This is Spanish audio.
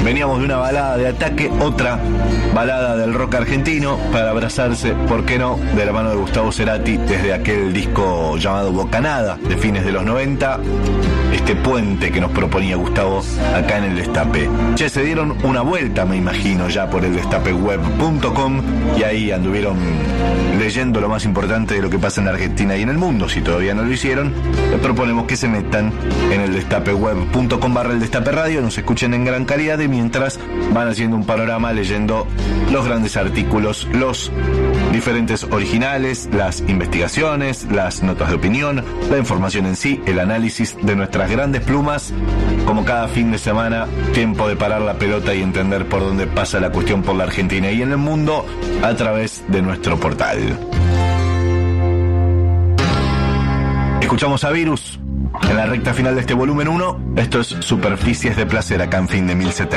Veníamos de una balada de Ataque, otra balada del rock argentino, para abrazarse, ¿por qué no?, de la mano de Gustavo Cerati, desde aquel disco llamado Bocanada, de fines de los 90, este puente que nos proponía Gustavo acá en el Destape. Che, se dieron una vuelta, me imagino, ya por el destapeweb.com, y ahí anduvieron leyendo lo más importante de lo que pasa en la Argentina y en el mundo. Si todavía no lo hicieron, les proponemos que se metan en el destapeweb.com/el Destape Radio, nos escuchen en gran calidad y mientras van haciendo un panorama leyendo los grandes artículos, los diferentes originales, las investigaciones, las notas de opinión, la información en sí, el análisis de nuestras grandes plumas. Como cada fin de semana, tiempo de parar la pelota y entender por dónde pasa la cuestión por la Argentina y en el mundo a través de nuestro portal. Escuchamos a Virus en la recta final de este volumen 1. Esto es Superficies de Placer, acá en Fin de 1070.